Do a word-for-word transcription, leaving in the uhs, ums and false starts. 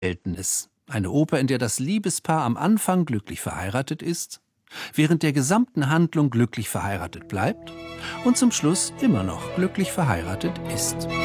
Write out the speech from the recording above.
Verhältnis. Eine Oper, in der das Liebespaar am Anfang glücklich verheiratet ist, während der gesamten Handlung glücklich verheiratet bleibt und zum Schluss immer noch glücklich verheiratet ist.